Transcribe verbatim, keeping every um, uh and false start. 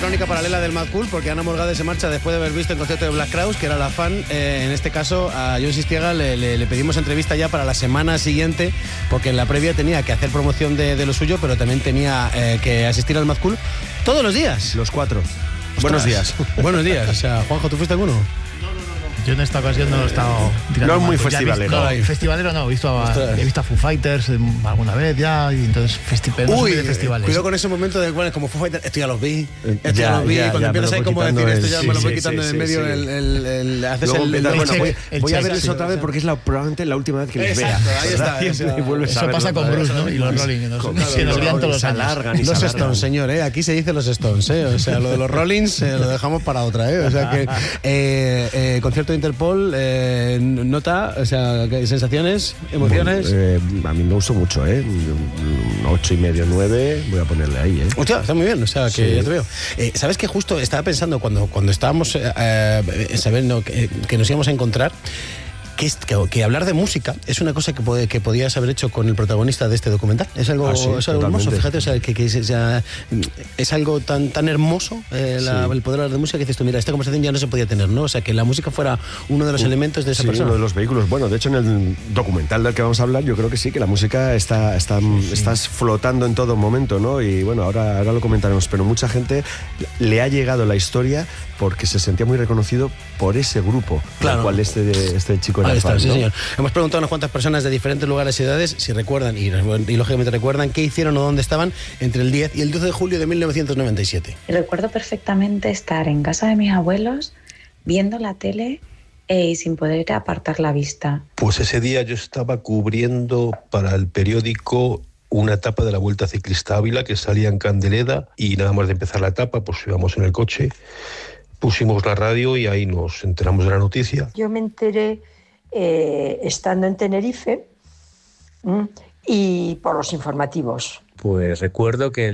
crónica paralela del Mad Cool, porque Ana Morgade se marcha después de haber visto el concierto de Black Crowes, que era la fan. Eh, en este caso, a Jon Sistiaga le, le, le pedimos entrevista ya para la semana siguiente, porque en la previa tenía que hacer promoción de, de lo suyo, pero también tenía eh, que asistir al Mad Cool todos los días. Los cuatro. Ostras. Buenos días. Buenos días. O sea, Juanjo, ¿tú fuiste alguno? Yo en esta ocasión no he estado tirando. No es muy más. festivalero. No, festivalero no, he visto, a, he visto a Foo Fighters alguna vez ya, y entonces festi no Uy, de festivales. cuidado con ese momento de bueno, como Foo Fighters, esto ya los vi, esto ya, Ya, los vi, ya, cuando ya, empiezas me ahí lo como voy decir quitando esto ya el- me lo sí, voy sí, quitando sí, de en sí, medio, sí. el, el, el, haces Luego el, empiezas, el- bueno, check, voy, el voy a check, verles sí, otra vez sí. porque es la, probablemente la última vez que les Exacto, vea. ahí está, ¿verdad? o sea, Y vuelves a Eso verlo pasa otra con vez. Bruce, ¿no? Y los Rolling, que nos, Con- que nos lían todos los se años. alargan y Los se Stones, alargan. señor, ¿eh? Aquí se dice los Stones, ¿eh? O sea, lo de los Rollins eh, lo dejamos para otra, ¿eh? O sea que eh, eh, concierto de Interpol, eh, nota, o sea, ¿qué sensaciones, emociones? Bueno, eh, a mí me gustó mucho, ¿eh? Un ocho y medio, nueve, voy a ponerle ahí, ¿eh? Hostia, está muy bien, o sea, que Sí. ya te veo. Eh, ¿Sabes que justo estaba pensando cuando, cuando estábamos eh, eh, sabiendo que, que nos íbamos a encontrar? Que, es- que, que hablar de música es una cosa que, puede, que podías haber hecho con el protagonista de este documental. Es algo, Ah, sí, es algo hermoso, totalmente. fíjate, o sea, que, que es, o sea, es algo tan, tan hermoso eh, la- Sí. el poder hablar de música que dices tú, mira, esta conversación ya no se podía tener, ¿no? O sea, que la música fuera uno de los elementos de esa Sí, persona. uno de los vehículos. Bueno, de hecho, en el documental del que vamos a hablar, yo creo que sí, que la música está, está estás flotando en todo momento, ¿no? Y bueno, ahora, ahora lo comentaremos, pero mucha gente le ha llegado la historia porque se sentía muy reconocido por ese grupo, Claro. al cual este, este chico era Ahí está, fan, sí, ¿no? señor. Hemos preguntado a unas cuantas personas de diferentes lugares y edades si recuerdan, y, y lógicamente recuerdan, qué hicieron o dónde estaban entre el diez y el doce de julio de mil novecientos noventa y siete. Recuerdo perfectamente estar en casa de mis abuelos viendo la tele eh, y sin poder apartar la vista. Pues ese día yo estaba cubriendo para el periódico una etapa de la Vuelta Ciclista Ávila que salía en Candeleda, y nada más de empezar la etapa pues íbamos en el coche, pusimos la radio y ahí nos enteramos de la noticia. Yo me enteré eh, estando en Tenerife, ¿m? Y por los informativos. Pues recuerdo que